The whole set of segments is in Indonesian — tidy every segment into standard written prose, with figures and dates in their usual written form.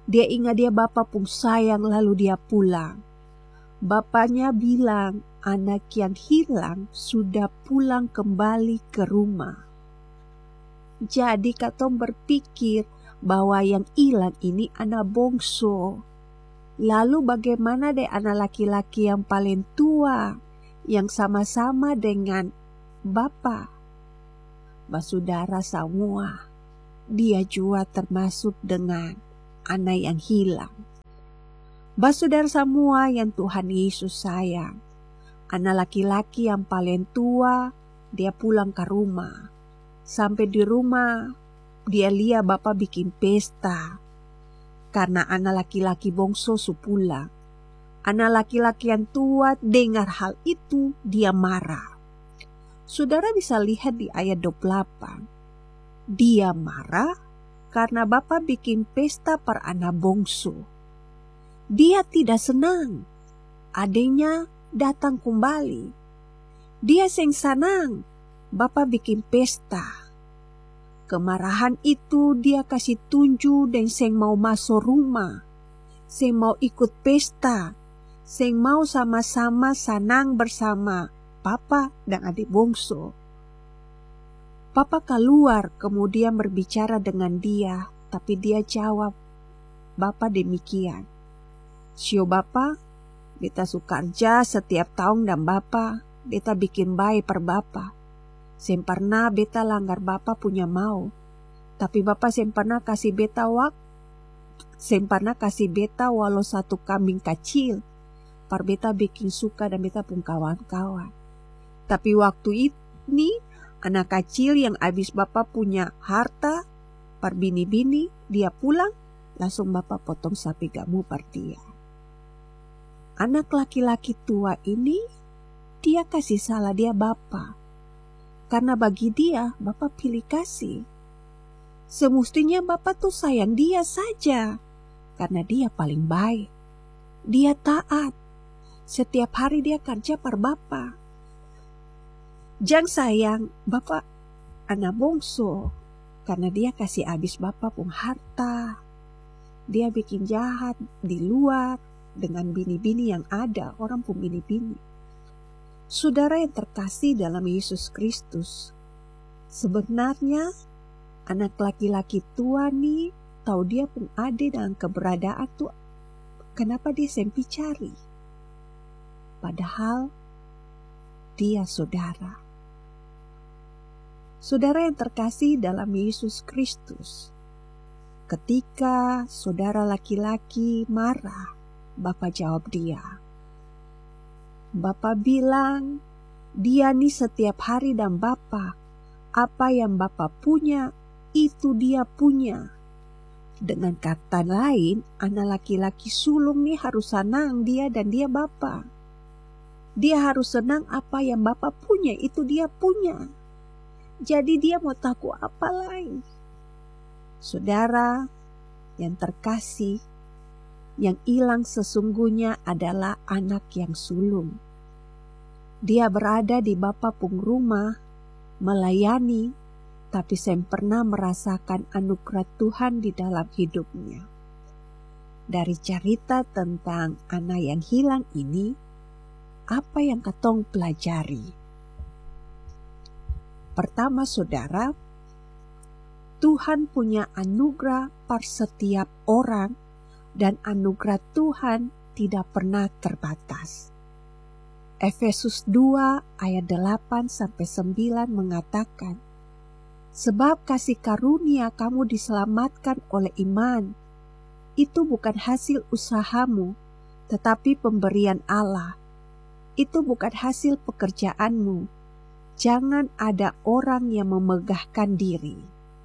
Dia ingat dia bapa pun sayang lalu dia pulang. Bapaknya bilang anak yang hilang sudah pulang kembali ke rumah. Jadi katong berpikir bahwa yang hilang ini anak bongso. Lalu bagaimana deh anak laki-laki yang paling tua yang sama-sama dengan bapa? Saudara semua, dia juga termasuk dengan anak yang hilang. Saudara semua yang Tuhan Yesus sayang, anak laki-laki yang paling tua, dia pulang ke rumah. Sampai di rumah, dia lihat bapa bikin pesta. Karena anak laki-laki bongso su pulang. Anak laki-laki yang tua dengar hal itu, dia marah. Saudara bisa lihat di ayat 28. Dia marah karena bapa bikin pesta per anak bongso. Dia tidak senang. Adanya datang kembali. Dia senang bapa bikin pesta. Kemarahan itu dia kasih tunjuk dan seng mau masuk rumah. Seng mau ikut pesta. Seng mau sama-sama senang bersama papa dan adik bongso. Papa keluar kemudian berbicara dengan dia. Tapi dia jawab, bapa demikian. Sio bapa, beta suka kerja setiap tahun dan bapa, beta bikin baik per bapa. Sem pernah beta langgar bapa punya mau. Tapi bapa sem pernah kasih beta sem pernah kasih beta walau satu kambing kecil. Par beta bikin suka dan beta pun kawan-kawan. Tapi waktu ini anak kecil yang habis bapa punya harta, par bini-bini dia pulang, langsung bapa potong sapi gamu par dia. Anak laki-laki tua ini, dia kasih salah dia bapa. Karena bagi dia, bapa pilih kasih. Semestinya bapa tuh sayang dia saja. Karena dia paling baik. Dia taat. Setiap hari dia kerja per bapa. Jangan sayang bapa anak bongso. Karena dia kasih habis bapa pun harta. Dia bikin jahat di luar. Dengan bini-bini yang ada, orang pun bini-bini. Saudara yang terkasih dalam Yesus Kristus, sebenarnya anak laki-laki tua nih, tahu dia pun ada dalam keberadaan tuh, kenapa dia sempi cari? Padahal dia saudara. Saudara yang terkasih dalam Yesus Kristus, ketika saudara laki-laki marah, Bapa jawab dia. Bapa bilang, dia nih setiap hari dan Bapa, apa yang Bapa punya, itu dia punya. Dengan kata lain, anak laki-laki sulung nih harus senang dia dan dia Bapa. Dia harus senang apa yang Bapa punya, itu dia punya. Jadi dia mau takut apa lain? Saudara yang terkasih, yang hilang sesungguhnya adalah anak yang sulung. Dia berada di bapa pung rumah, melayani, tapi sem pernah merasakan anugerah Tuhan di dalam hidupnya. Dari cerita tentang anak yang hilang ini, apa yang katong pelajari? Pertama saudara, Tuhan punya anugerah per setiap orang, dan anugerah Tuhan tidak pernah terbatas. Efesus 2 ayat 8-9 mengatakan, sebab kasih karunia kamu diselamatkan oleh iman. Itu bukan hasil usahamu, tetapi pemberian Allah. Itu bukan hasil pekerjaanmu. Jangan ada orang yang memegahkan diri.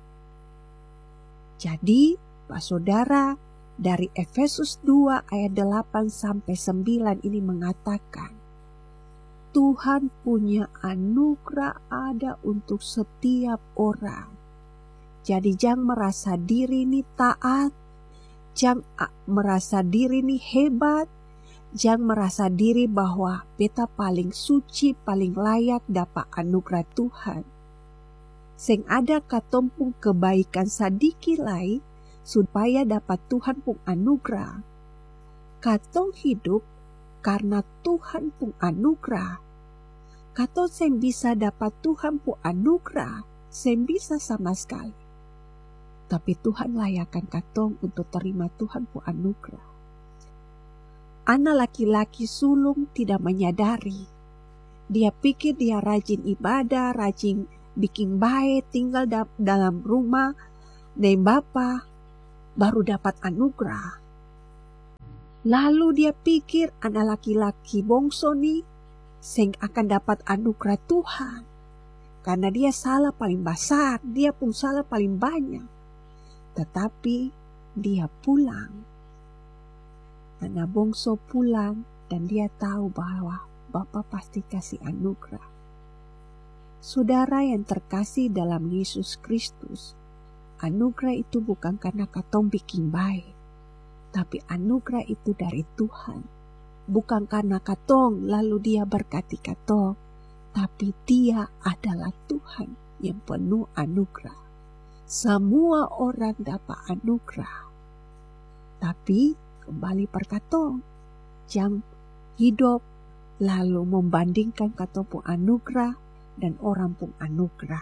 Jadi, Pak Saudara, dari Efesus 2 ayat 8-9 ini mengatakan, Tuhan punya anugerah ada untuk setiap orang. Jadi jangan merasa diri ini taat, jangan merasa diri ini hebat, jangan merasa diri bahwa beta paling suci, paling layak dapat anugerah Tuhan. Seng ada katompung kebaikan sadiki lain, supaya dapat Tuhan pun anugerah. Katong hidup karena Tuhan pun anugerah. Katong seng bisa dapat Tuhan pun anugerah, seng bisa sama sekali. Tapi Tuhan layakkan katong untuk terima Tuhan pun anugerah. Anak laki-laki sulung tidak menyadari. Dia pikir dia rajin ibadah, rajin bikin baik, tinggal dalam rumah dan bapa, baru dapat anugerah. Lalu dia pikir anak laki-laki bongso nih seng akan dapat anugerah Tuhan. Karena dia salah paling besar, dia pun salah paling banyak. Tetapi dia pulang. Anak bongso pulang dan dia tahu bahwa Bapa pasti kasih anugerah. Saudara yang terkasih dalam Yesus Kristus, anugerah itu bukan karena katong bikin baik, tapi anugerah itu dari Tuhan. Bukan karena katong lalu dia berkati katong, tapi dia adalah Tuhan yang penuh anugerah. Semua orang dapat anugerah. Tapi kembali perkatong, jangan hidup lalu membandingkan katong pun anugerah dan orang pun anugerah.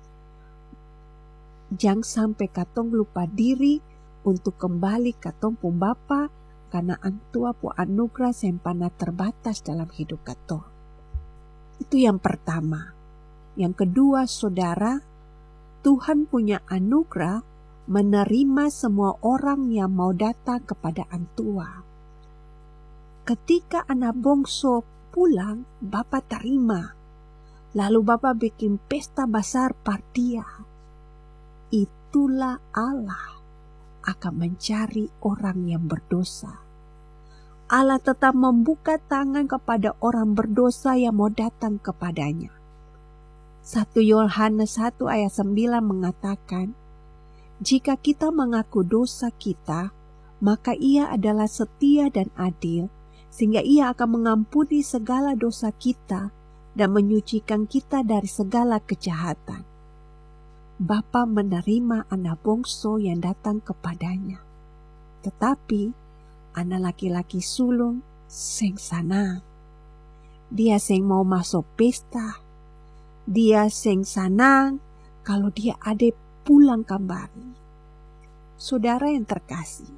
Jangan sampai katong lupa diri untuk kembali katong pun Bapa, karena antua pun anugerah sempana terbatas dalam hidup katong. Itu yang pertama. Yang kedua, saudara, Tuhan punya anugerah menerima semua orang yang mau datang kepada antua. Ketika anak bongso pulang, Bapa terima. Lalu Bapa bikin pesta besar partia. Itulah Allah akan mencari orang yang berdosa. Allah tetap membuka tangan kepada orang berdosa yang mau datang kepadanya. 1 Yohanes 1 ayat 9 mengatakan, jika kita mengaku dosa kita, maka Ia adalah setia dan adil, sehingga Ia akan mengampuni segala dosa kita dan menyucikan kita dari segala kejahatan. Bapa menerima anak bongso yang datang kepadanya. Tetapi anak laki-laki sulung seng sana. Dia seng mau masuk pesta. Dia seng senang kalau dia ada pulang kembali. Saudara yang terkasih,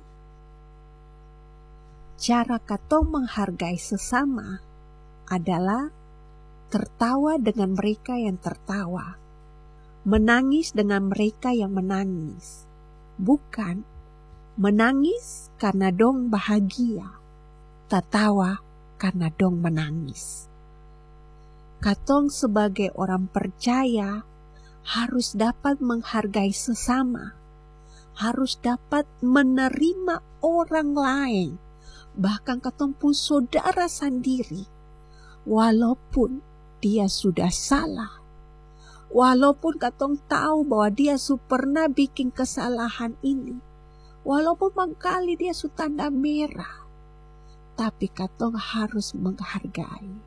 cara katong menghargai sesama adalah tertawa dengan mereka yang tertawa, menangis dengan mereka yang menangis, bukan menangis karena dong bahagia, tertawa karena dong menangis. Katong sebagai orang percaya harus dapat menghargai sesama, harus dapat menerima orang lain, bahkan katong pun saudara sendiri, walaupun dia sudah salah, walaupun katong tahu bahwa dia pernah bikin kesalahan ini, walaupun mangkali dia su tanda merah, tapi katong harus menghargai.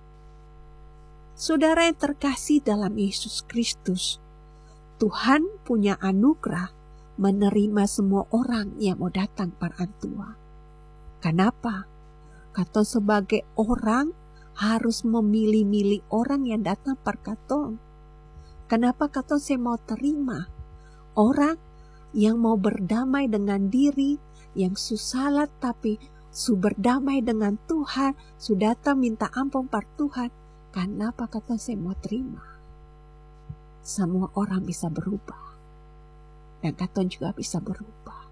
Saudara yang terkasih dalam Yesus Kristus, Tuhan punya anugerah menerima semua orang yang mau datang parantua. Kenapa? Katong sebagai orang harus memilih-milih orang yang datang par katong. Kenapa katong saya mau terima orang yang mau berdamai dengan diri, yang susalat tapi su berdamai dengan Tuhan, su datang minta ampun par Tuhan. Kenapa katong saya mau terima? Semua orang bisa berubah. Dan katong juga bisa berubah.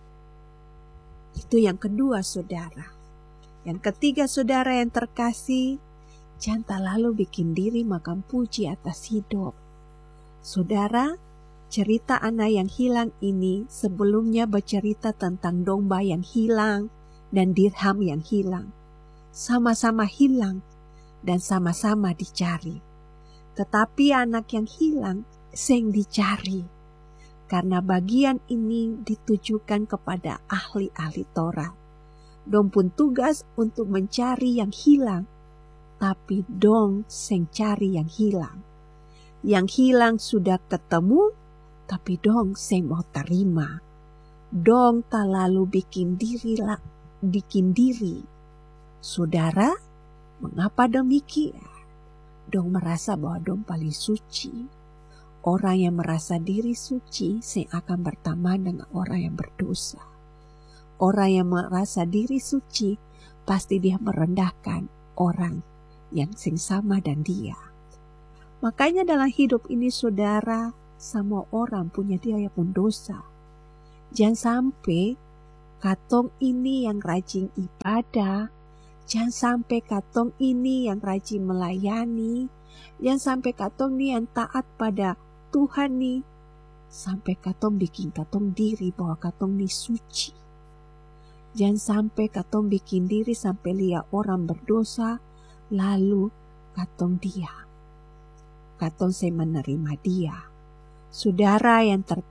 Itu yang kedua, saudara. Yang ketiga, saudara yang terkasih, jangan terlalu bikin diri makan puji atas hidup. Saudara, cerita anak yang hilang ini sebelumnya bercerita tentang domba yang hilang dan dirham yang hilang. Sama-sama hilang dan sama-sama dicari. Tetapi anak yang hilang seng dicari. Karena bagian ini ditujukan kepada ahli-ahli Taurat. Dong pun tugas untuk mencari yang hilang, tapi dong seng cari yang hilang. Yang hilang sudah ketemu, tapi dong seng mau terima. Dong tak lalu bikin diri. Saudara, mengapa demikian? Dong merasa bahwa dong paling suci. Orang yang merasa diri suci akan berteman dengan orang yang berdosa. Orang yang merasa diri suci pasti dia merendahkan orang yang sama dan dia. Makanya dalam hidup ini saudara, semua orang punya dia yang pun dosa. Jangan sampai katong ini yang rajin ibadah, jangan sampai katong ini yang rajin melayani, jangan sampai katong ini yang taat pada Tuhan nih, sampai katong bikin katong diri bahwa katong ini suci. Jangan sampai katong bikin diri sampai lihat orang berdosa, lalu katong diam. Katong saya menerima dia. Saudara yang terkasih,